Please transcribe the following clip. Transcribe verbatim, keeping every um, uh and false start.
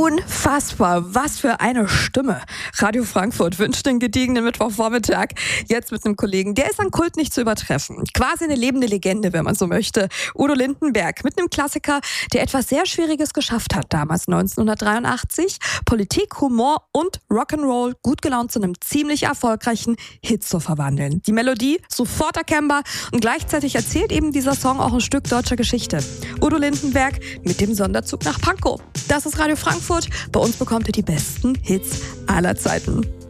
Unfassbar, was für eine Stimme. Radio Frankfurt wünscht den gediegenen Mittwochvormittag. Jetzt mit einem Kollegen, der ist an Kult nicht zu übertreffen. Quasi eine lebende Legende, wenn man so möchte. Udo Lindenberg mit einem Klassiker, der etwas sehr Schwieriges geschafft hat, damals neunzehnhundertdreiundachtzig. Politik, Humor und Rock'n'Roll gut gelaunt zu einem ziemlich erfolgreichen Hit zu verwandeln. Die Melodie sofort erkennbar und gleichzeitig erzählt eben dieser Song auch ein Stück deutscher Geschichte. Udo Lindenberg mit dem Sonderzug nach Pankow. Das ist Radio Frankfurt. Bei uns bekommt ihr die besten Hits aller Zeiten.